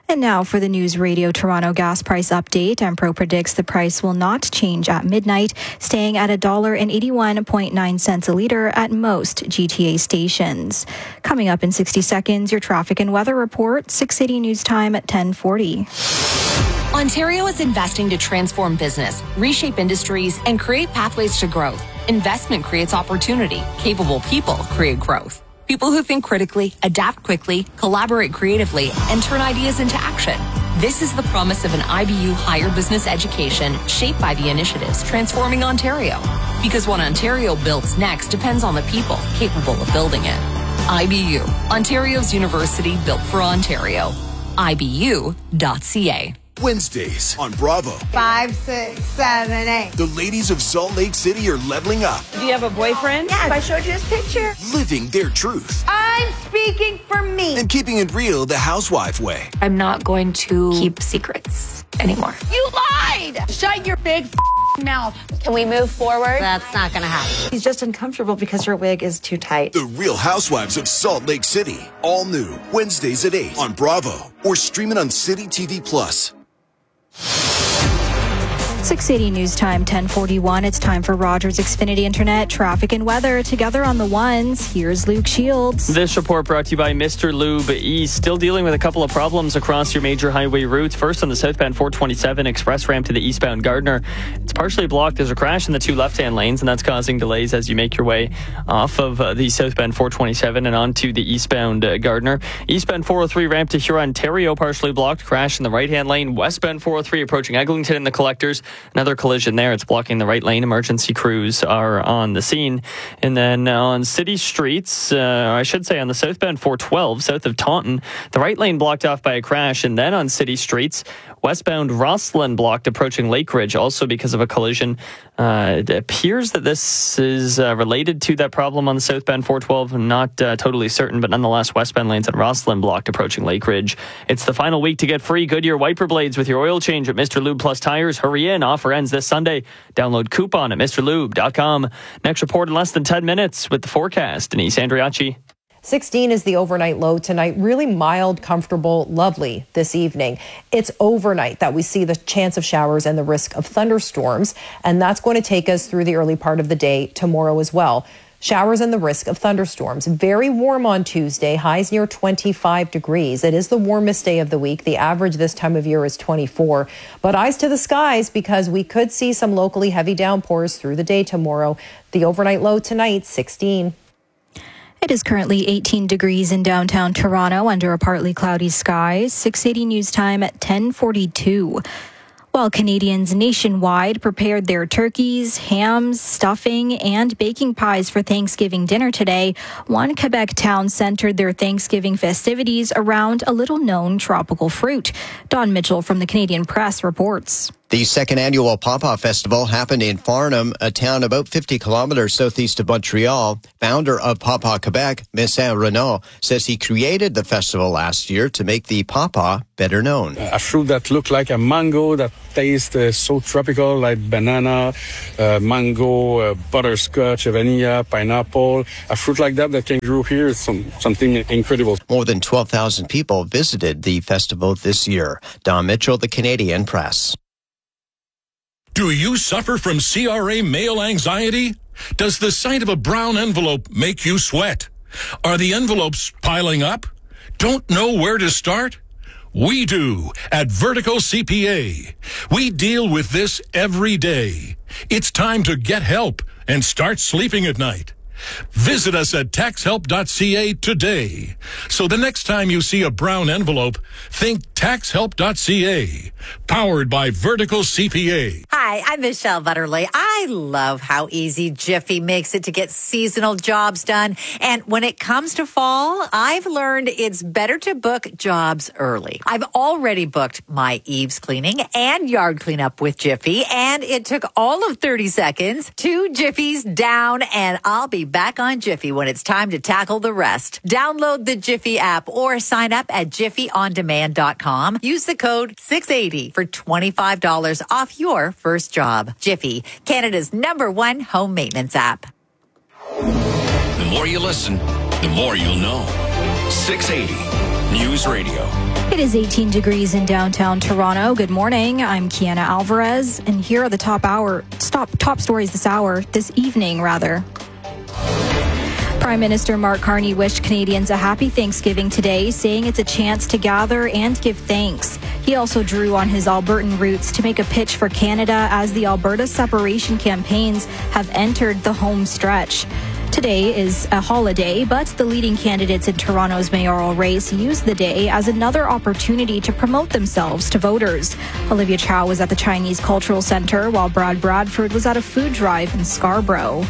And now for the News Radio Toronto gas price update. Empro predicts the price will not change at midnight, staying at $1.81.9 a litre at most GTA stations. Coming up in 60 seconds, your traffic and weather report, 680 News Time at 10:40. Ontario is investing to transform business, reshape industries, and create pathways to growth. Investment creates opportunity. Capable people create growth. People who think critically, adapt quickly, collaborate creatively, and turn ideas into action. This is the promise of an IBU higher business education shaped by the initiatives transforming Ontario. Because what Ontario builds next depends on the people capable of building it. IBU, Ontario's university built for Ontario. IBU.ca. Wednesdays on Bravo. 5, 6, 7, 8. The ladies of Salt Lake City are leveling up. Do you have a boyfriend? Yes. I showed you his picture. Living their truth. I'm speaking for me. And keeping it real the housewife way. I'm not going to keep secrets anymore. You lied! Shut your big mouth. Can we move forward? That's not going to happen. He's just uncomfortable because her wig is too tight. The Real Housewives of Salt Lake City. All new. Wednesdays at 8 on Bravo. Or stream it on City TV Plus. 680 News Time, 10:41. It's time for Rogers Xfinity Internet traffic and weather together on the ones. Here's Luke Shields. This report brought to you by Mr. Lube East. Still dealing with a couple of problems across your major highway routes. First, on the southbound 427 express ramp to the eastbound Gardner. It's partially blocked. There's a crash in the two left-hand lanes, and that's causing delays as you make your way off of the southbound 427 and onto the eastbound Gardner. Eastbound 403 ramp to Huron, Ontario, partially blocked. Crash in the right-hand lane. Westbound 403 approaching Eglinton and the collectors. Another collision there. It's blocking the right lane. Emergency crews are on the scene. And then on city streets, I should say on the southbound 412, south of Taunton, the right lane blocked off by a crash. And then on city streets, westbound Rosslyn blocked approaching Lake Ridge, also because of a collision. It appears that this is related to that problem on the southbound 412. I'm not totally certain, but nonetheless, westbound lanes at Rosslyn blocked approaching Lake Ridge. It's the final week to get free Goodyear wiper blades with your oil change at Mr. Lube Plus Tires. Hurry in. Offer ends this Sunday. Download coupon at mrlube.com. Next report in less than 10 minutes with the forecast. Denise Andriacci. 16 is the overnight low tonight. Really mild, comfortable, lovely this evening. It's overnight that we see the chance of showers and the risk of thunderstorms, and that's going to take us through the early part of the day tomorrow as well. Showers and the risk of thunderstorms. Very warm on Tuesday, highs near 25 degrees. It is the warmest day of the week. The average this time of year is 24. But eyes to the skies because we could see some locally heavy downpours through the day tomorrow. The overnight low tonight, 16. It is currently 18 degrees in downtown Toronto under a partly cloudy sky. 680 News Time at 10:42. While Canadians nationwide prepared their turkeys, hams, stuffing, and baking pies for Thanksgiving dinner today, one Quebec town centered their Thanksgiving festivities around a little-known tropical fruit. Don Mitchell from the Canadian Press reports. The second annual Pawpaw Festival happened in Farnham, a town about 50 kilometers southeast of Montreal. Founder of Pawpaw Quebec, Messin Renaud, says he created the festival last year to make the pawpaw better known. A fruit that looks like a mango, that tastes so tropical, like banana, mango, butterscotch, vanilla, pineapple. A fruit like that can grow here is something incredible. More than 12,000 people visited the festival this year. Don Mitchell, the Canadian Press. Do you suffer from CRA mail anxiety? Does the sight of a brown envelope make you sweat? Are the envelopes piling up? Don't know where to start? We do at Vertical CPA. We deal with this every day. It's time to get help and start sleeping at night. Visit us at taxhelp.ca today. So the next time you see a brown envelope, think taxhelp.ca. Powered by Vertical CPA. Hi, I'm Michelle Butterly. I love how easy Jiffy makes it to get seasonal jobs done. And when it comes to fall, I've learned it's better to book jobs early. I've already booked my eaves cleaning and yard cleanup with Jiffy, and it took all of 30 seconds. 2 Jiffies down, and I'll be back on Jiffy when it's time to tackle the rest. Download the Jiffy app or sign up at jiffyondemand.com. Use the code 680 for $25 off your first job. Jiffy, Canada's #1 home maintenance app. The more you listen, the more you'll know. 680 News Radio. It is 18 degrees in downtown Toronto. Good morning. I'm Kiana Alvarez, and here are the top stories this evening. Prime Minister Mark Carney wished Canadians a happy Thanksgiving today, saying it's a chance to gather and give thanks. He also drew on his Albertan roots to make a pitch for Canada as the Alberta separation campaigns have entered the home stretch. Today is a holiday, but the leading candidates in Toronto's mayoral race used the day as another opportunity to promote themselves to voters. Olivia Chow was at the Chinese Cultural Centre, while Brad Bradford was at a food drive in Scarborough.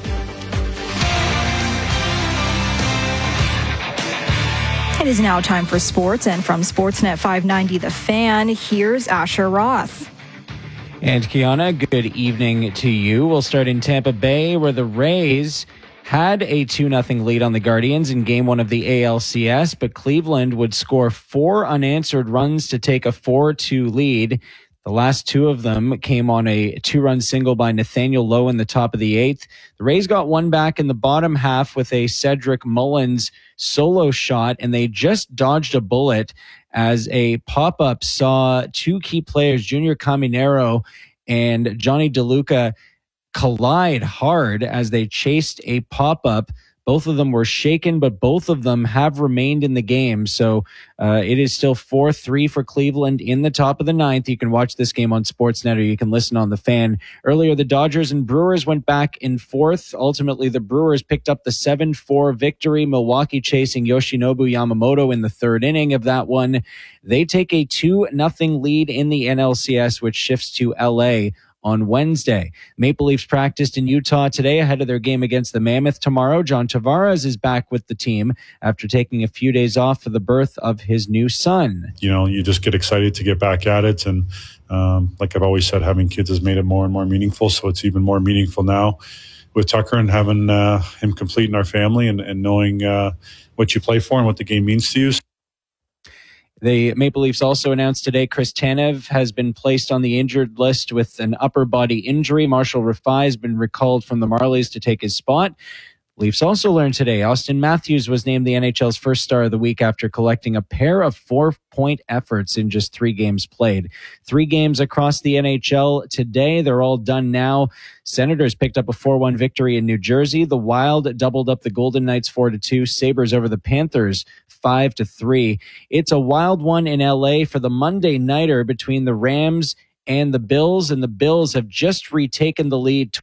It is now time for sports, and from Sportsnet 590 The Fan, here's Asher Roth. And Kiana, good evening to you. We'll start in Tampa Bay, where the Rays had a 2-0 lead on the Guardians in Game 1 of the ALCS, but Cleveland would score 4 unanswered runs to take a 4-2 lead. The last 2 of them came on a 2-run single by Nathaniel Lowe in the top of the 8th. The Rays got one back in the bottom half with a Cedric Mullins solo shot, and they just dodged a bullet as a pop-up saw 2 key players, Junior Caminero and Johnny DeLuca, collide hard as they chased a pop-up. Both of them were shaken, but both of them have remained in the game. So it is still 4-3 for Cleveland in the top of the 9th. You can watch this game on Sportsnet, or you can listen on The Fan. Earlier, the Dodgers and Brewers went back and forth. Ultimately, the Brewers picked up the 7-4 victory. Milwaukee chasing Yoshinobu Yamamoto in the 3rd inning of that one. They take a 2-0 lead in the NLCS, which shifts to LA on Wednesday. Maple Leafs practiced in Utah today ahead of their game against the Mammoth tomorrow. John Tavares is back with the team after taking a few days off for the birth of his new son. You know, you just get excited to get back at it. And like I've always said, having kids has made it more and more meaningful. So it's even more meaningful now with Tucker and having him complete in our family and knowing what you play for and what the game means to you. The Maple Leafs also announced today Chris Tanev has been placed on the injured list with an upper body injury. Marshall Rafai has been recalled from the Marlies to take his spot. Leafs also learned today Austin Matthews was named the NHL's first star of the week after collecting a pair of 4-point efforts in just 3 games played. 3 games across the NHL today. They're all done now. Senators picked up a 4-1 victory in New Jersey. The Wild doubled up the Golden Knights 4-2. Sabres over the Panthers 5-3. It's a wild one in LA for the Monday nighter between the Rams and the Bills have just retaken the lead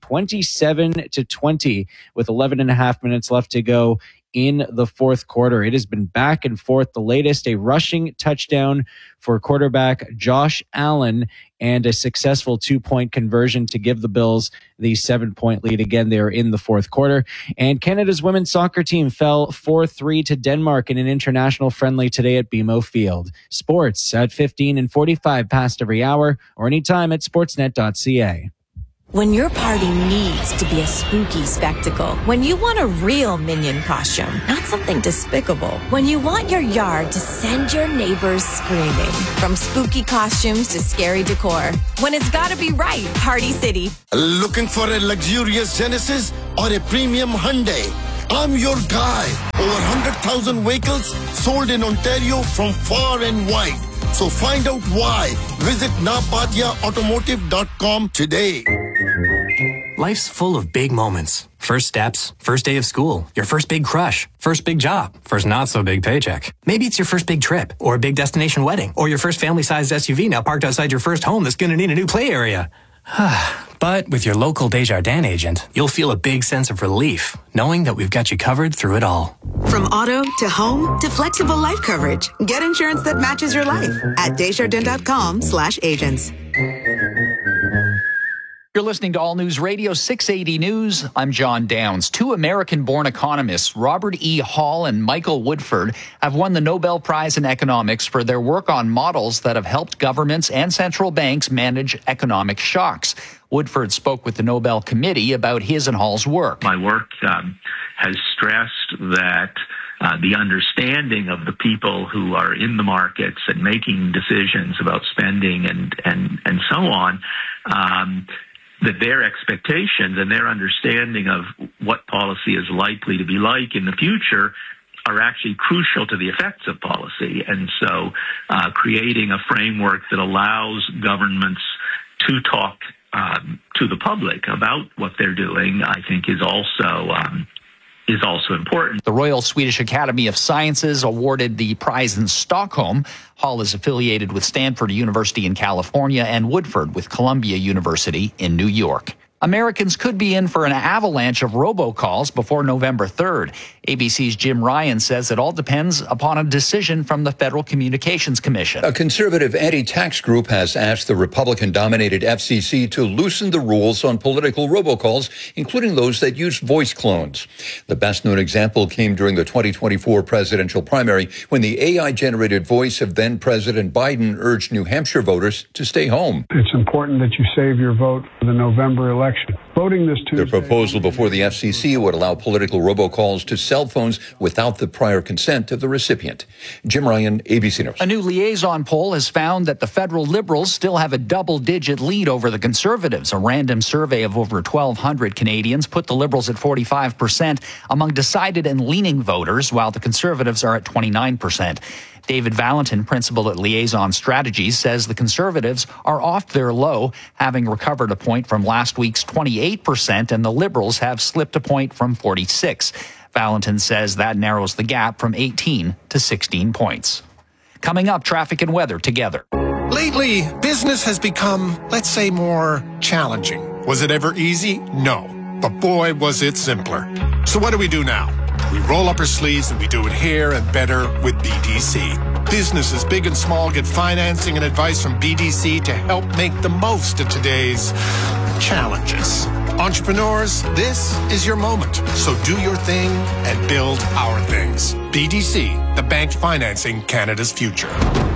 27-20 with 11.5 minutes left to go in the 4th quarter. It has been back and forth. The latest, a rushing touchdown for quarterback Josh Allen and a successful 2-point conversion to give the Bills the 7-point lead. Again, they are in the 4th quarter. And Canada's women's soccer team fell 4-3 to Denmark in an international friendly today at BMO Field. Sports at 15 and 45 past every hour or anytime at sportsnet.ca. When your party needs to be a spooky spectacle, when you want a real Minion costume, not something despicable, when you want your yard to send your neighbors screaming, from spooky costumes to scary decor, when it's gotta be right, Party City. Looking for a luxurious Genesis or a premium Hyundai? I'm your guy. Over 100,000 vehicles sold in Ontario from far and wide. So find out why. Visit napatiaautomotive.com today. Life's full of big moments. First steps, first day of school, your first big crush, first big job, first not so big paycheck. Maybe it's your first big trip or a big destination wedding or your first family-sized SUV now parked outside your first home that's going to need a new play area. But with your local Desjardins agent, you'll feel a big sense of relief knowing that we've got you covered through it all. From auto to home to flexible life coverage, get insurance that matches your life at Desjardins.com/agents. You're listening to All News Radio 680 News. I'm John Downs. 2 American-born economists, Robert E. Hall and Michael Woodford, have won the Nobel Prize in Economics for their work on models that have helped governments and central banks manage economic shocks. Woodford spoke with the Nobel Committee about his and Hall's work. My work has stressed that the understanding of the people who are in the markets and making decisions about spending and so on, that their expectations and their understanding of what policy is likely to be like in the future are actually crucial to the effects of policy. And so creating a framework that allows governments to talk to the public about what they're doing, I think is also important. The Royal Swedish Academy of Sciences awarded the prize in Stockholm. Hall is affiliated with Stanford University in California and Woodford with Columbia University in New York. Americans could be in for an avalanche of robocalls before November 3rd. ABC's Jim Ryan says it all depends upon a decision from the Federal Communications Commission. A conservative anti-tax group has asked the Republican-dominated FCC to loosen the rules on political robocalls, including those that use voice clones. The best-known example came during the 2024 presidential primary when the AI-generated voice of then-President Biden urged New Hampshire voters to stay home. It's important that you save your vote for the November election. Voting this Tuesday. The proposal before the FCC would allow political robocalls to cell phones without the prior consent of the recipient. Jim Ryan, ABC News. A new liaison poll has found that the federal Liberals still have a double-digit lead over the Conservatives. A random survey of over 1,200 Canadians put the Liberals at 45% among decided and leaning voters, while the Conservatives are at 29%. David Valentin, principal at Liaison Strategies, says the Conservatives are off their low, having recovered a point from last week's 28%, and the Liberals have slipped a point from 46%. Valentin says that narrows the gap from 18 to 16 points. Coming up, traffic and weather together. Lately, business has become, let's say, more challenging. Was it ever easy? No. But boy, was it simpler. So what do we do now? We roll up our sleeves and we do it here and better with BDC. Businesses big and small get financing and advice from BDC to help make the most of today's challenges. Entrepreneurs, this is your moment. So do your thing and build our things. BDC, the bank financing Canada's future.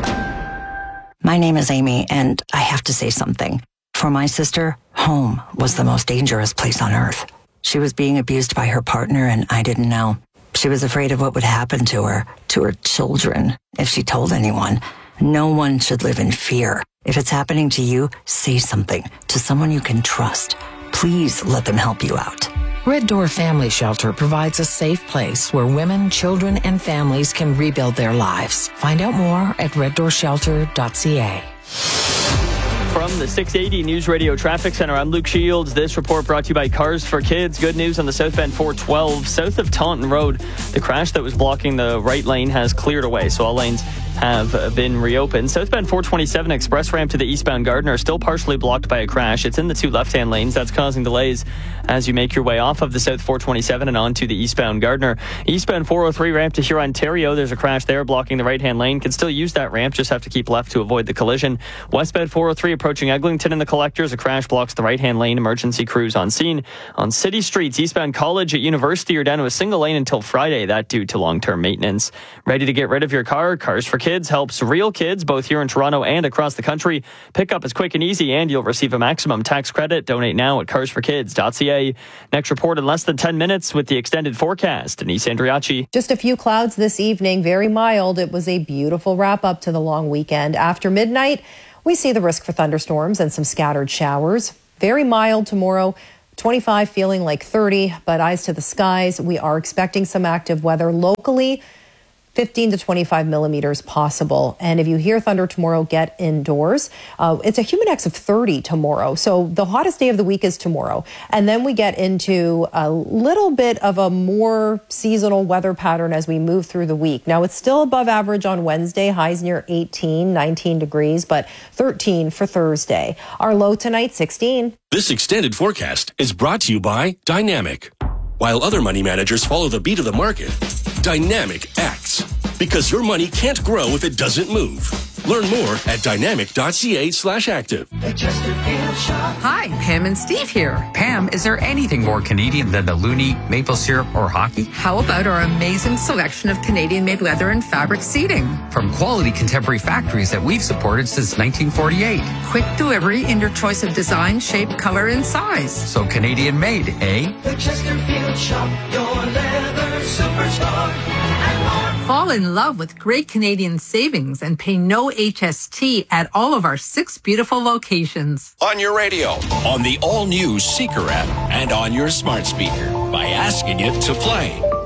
My name is Amy, and I have to say something. For my sister, home was the most dangerous place on earth. She was being abused by her partner, and I didn't know. She was afraid of what would happen to her children, if she told anyone. No one should live in fear. If it's happening to you, say something to someone you can trust. Please let them help you out. Red Door Family Shelter provides a safe place where women, children, and families can rebuild their lives. Find out more at reddoorshelter.ca. From the 680 News Radio Traffic Center, I'm Luke Shields. This report brought to you by Cars for Kids. Good news on the southbound 412 south of Taunton Road. The crash that was blocking the right lane has cleared away, so all lanes have been reopened. Southbound 427 express ramp to the eastbound Gardiner still partially blocked by a crash. It's in the two left-hand lanes. That's causing delays as you make your way off of the south 427 and onto the eastbound Gardiner. Eastbound 403 ramp to Huron, Ontario. There's a crash there blocking the right-hand lane. Can still use that ramp, just have to keep left to avoid the collision. Westbound 403 approaching Eglinton and the Collectors. A crash blocks the right-hand lane. Emergency crews on scene. On city streets, eastbound College at University are down to a single lane until Friday. That due to long-term maintenance. Ready to get rid of your car? Cars for Kids helps real kids both here in Toronto and across the country. Pickup is quick and easy, and you'll receive a maximum tax credit. Donate now at carsforkids.ca. Next report in less than 10 minutes with the extended forecast. Denise Andriachi. Just a few clouds this evening, very mild. It was a beautiful wrap up to the long weekend. After midnight, we see the risk for thunderstorms and some scattered showers. Very mild tomorrow. 25 feeling like 30, but eyes to the skies. We are expecting some active weather locally. 15 to 25 millimeters possible. And if you hear thunder tomorrow, get indoors. It's a Humidex of 30 tomorrow. So the hottest day of the week is tomorrow. And then we get into a little bit of a more seasonal weather pattern as we move through the week. Now, it's still above average on Wednesday, highs near 18, 19 degrees, but 13 for Thursday. Our low tonight, 16. This extended forecast is brought to you by Dynamic. While other money managers follow the beat of the market, Dynamic acts. Because your money can't grow if it doesn't move. Learn more at dynamic.ca/active. Hi, Pam and Steve here. Pam, is there anything more Canadian than the loonie, maple syrup, or hockey? How about our amazing selection of Canadian-made leather and fabric seating? From quality contemporary factories that we've supported since 1948. Quick delivery in your choice of design, shape, color, and size. So Canadian-made, eh? The Chesterfield Shop, your leather superstar. Fall in love with great Canadian savings and pay no HST at all of our 6 beautiful locations. On your radio, on the all-new Seeker app, and on your smart speaker by asking it to play.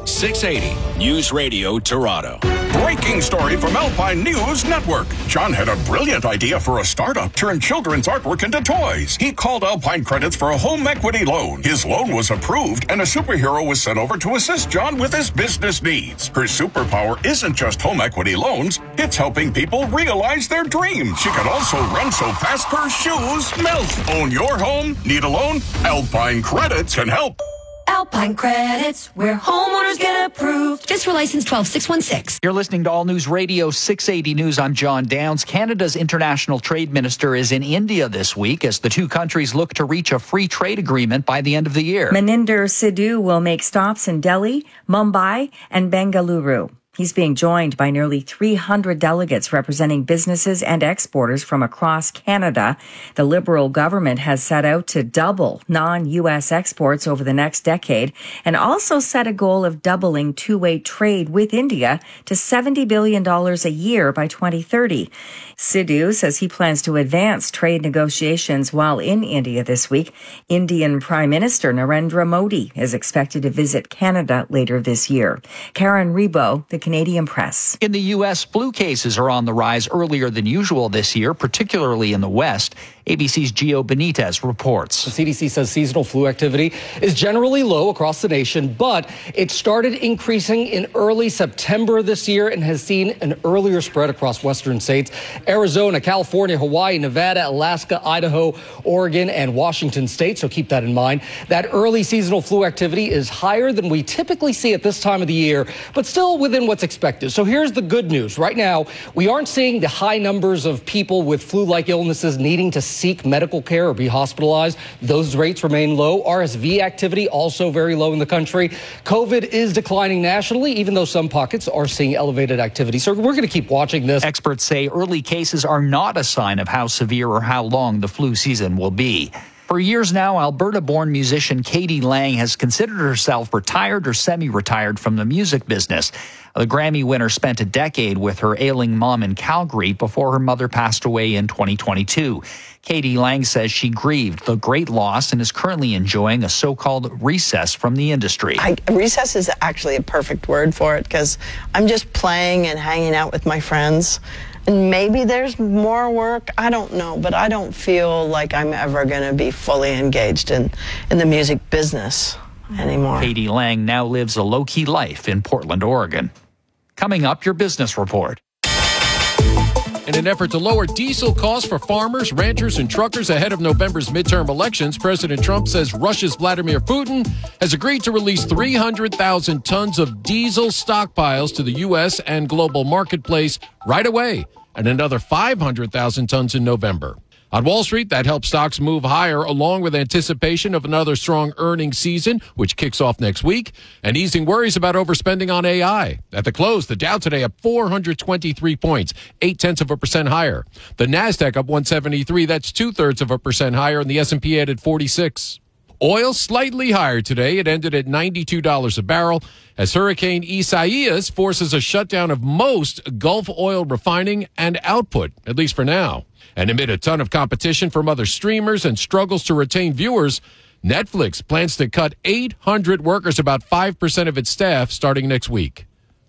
680 News Radio Toronto. Breaking story from Alpine News Network. John had a brilliant idea for a startup, turn children's artwork into toys. He called Alpine Credits for a home equity loan. His loan was approved, and a superhero was sent over to assist John with his business needs. Her superpower isn't just home equity loans, it's helping people realize their dreams. She can also run so fast her shoes melt. Own your home? Need a loan? Alpine Credits can help. Alpine Credits, where homeowners get approved. Just for license 12616. You're listening to All News Radio 680 News. I'm John Downs. Canada's international trade minister is in India this week as the two countries look to reach a free trade agreement by the end of the year. Maninder Sidhu will make stops in Delhi, Mumbai, and Bengaluru. He's being joined by nearly 300 delegates representing businesses and exporters from across Canada. The Liberal government has set out to double non-U.S. exports over the next decade and also set a goal of doubling two-way trade with India to $70 billion a year by 2030. Sidhu says he plans to advance trade negotiations while in India this week. Indian Prime Minister Narendra Modi is expected to visit Canada later this year. Karen Rebo, the Canadian Press. In the U.S., flu cases are on the rise earlier than usual this year, particularly in the West. ABC's Gio Benitez reports. The CDC says seasonal flu activity is generally low across the nation, but it started increasing in early September this year and has seen an earlier spread across western states. Arizona, California, Hawaii, Nevada, Alaska, Idaho, Oregon, and Washington state. So keep that in mind. That early seasonal flu activity is higher than we typically see at this time of the year, but still within what's expected. So here's the good news. Right now, we aren't seeing the high numbers of people with flu-like illnesses needing to seek medical care or be hospitalized. Those rates remain low. RSV activity also very low in the country. COVID is declining nationally, even though some pockets are seeing elevated activity. So we're going to keep watching this. Experts say early cases are not a sign of how severe or how long the flu season will be. For years now, Alberta-born musician Katie Lang has considered herself retired or semi-retired from the music business. The Grammy winner spent a decade with her ailing mom in Calgary before her mother passed away in 2022. Katie Lang says she grieved the great loss and is currently enjoying a so-called recess from the industry. Recess is actually a perfect word for it because I'm just playing and hanging out with my friends. And maybe there's more work, I don't know, but I don't feel like I'm ever going to be fully engaged in the music business anymore. Katie Lang now lives a low-key life in Portland, Oregon. Coming up, your business report. In an effort to lower diesel costs for farmers, ranchers, and truckers ahead of November's midterm elections, President Trump says Russia's Vladimir Putin has agreed to release 300,000 tons of diesel stockpiles to the U.S. and global marketplace right away, and another 500,000 tons in November. On Wall Street, that helps stocks move higher, along with anticipation of another strong earnings season, which kicks off next week, and easing worries about overspending on AI. At the close, the Dow today up 423 points, 0.8% higher. The Nasdaq up 173, that's 0.2% higher, and the S&P added 46. Oil slightly higher today. It ended at $92 a barrel as Hurricane Isaias forces a shutdown of most Gulf oil refining and output, at least for now. And amid a ton of competition from other streamers and struggles to retain viewers, Netflix plans to cut 800 workers, about 5% of its staff, starting next week.